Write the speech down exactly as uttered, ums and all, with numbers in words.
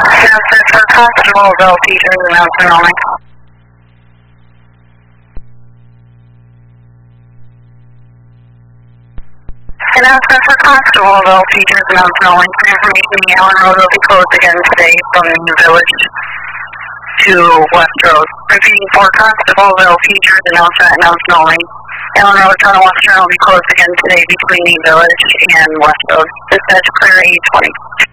Announcement for Constableville, features announcement only. Announcement for Constableville, features announcement only. For information, the Allen Road will be closed again today from the village to West Road. Repeating for Constableville, features announcement, announcement only. Allen Road, Town of Western will be closed again today between the village and West Road. Dispatch clear eight twenty.